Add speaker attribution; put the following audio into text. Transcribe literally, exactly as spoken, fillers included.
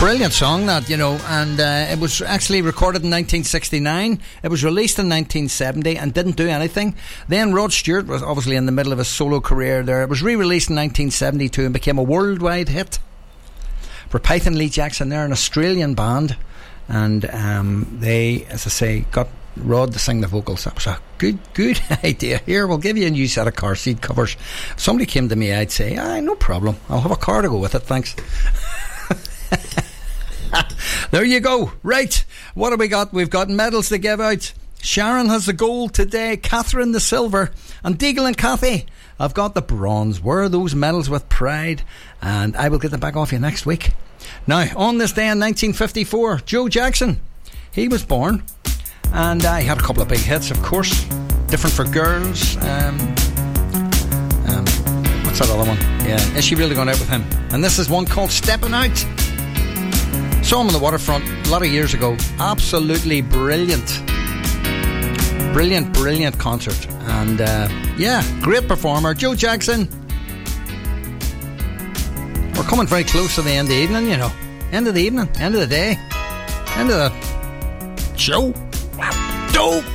Speaker 1: Brilliant song that, you know, and uh, it was actually recorded in nineteen sixty-nine. It was released in nineteen seventy and didn't do anything. Then Rod Stewart was obviously in the middle of his solo career there. It was re-released in nineteen seventy-two and became a worldwide hit for Python Lee Jackson. They're an Australian band, and um, they, as I say, got Rod to sing the vocals. That was a good good idea. Here, we'll give you a new set of car seat covers. If somebody came to me, I'd say, ah, no problem, I'll have a car to go with it, thanks. There you go. Right, what have we got? We've got medals to give out. Sharon has the gold today, Catherine the silver, and Deagle and Cathy have got the bronze. Wear those medals with pride, and I will get them back off you next week. Now, on this day in nineteen fifty-four, Joe Jackson, he was born, and uh, he had a couple of big hits, of course. Different for Girls. Um, um, what's that other one? Yeah, Is She Really Going Out With Him? And this is one called Stepping Out. Saw him on the waterfront a lot of years ago. Absolutely brilliant. Brilliant, brilliant concert. And uh, yeah, great performer. Joe Jackson. We're coming very close to the end of the evening, you know. End of the evening, end of the day, end of the show. Wow. Dope.